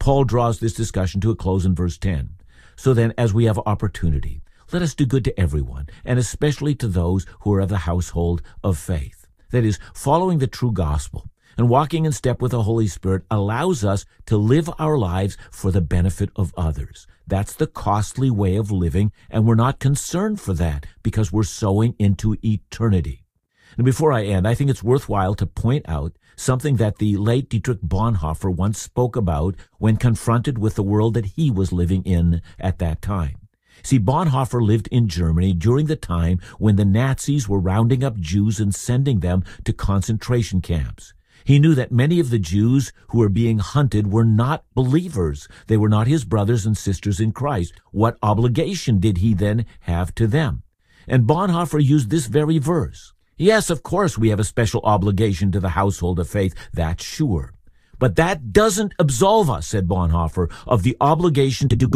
Paul draws this discussion to a close in verse 10. So then, as we have opportunity, let us do good to everyone, and especially to those who are of the household of faith. That is, following the true gospel and walking in step with the Holy Spirit allows us to live our lives for the benefit of others. That's the costly way of living, and we're not concerned for that because we're sowing into eternity. And before I end, I think it's worthwhile to point out something that the late Dietrich Bonhoeffer once spoke about when confronted with the world that he was living in at that time. See, Bonhoeffer lived in Germany during the time when the Nazis were rounding up Jews and sending them to concentration camps. He knew that many of the Jews who were being hunted were not believers. They were not his brothers and sisters in Christ. What obligation did he then have to them? And Bonhoeffer used this very verse. Yes, of course, we have a special obligation to the household of faith, that's sure. But that doesn't absolve us, said Bonhoeffer, of the obligation to do good